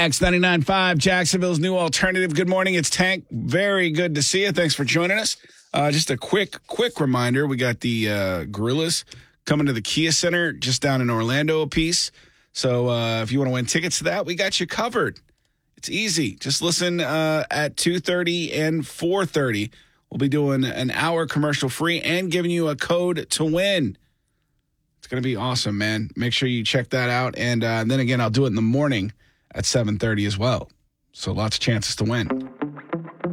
X99.5, Jacksonville's new alternative. Good morning. It's Tank. Very good to see you. Thanks for joining us. Just a quick reminder. We got the Gorillas coming to the Kia Center just down in Orlando a piece. So if you want to win tickets to that, we got you covered. It's easy. Just listen at 2:30 and 4:30. We'll be doing an hour commercial free and giving you a code to win. It's going to be awesome, man. Make sure you check that out. And then again, I'll do it in the morning at 7:30 as well. So lots of chances to win.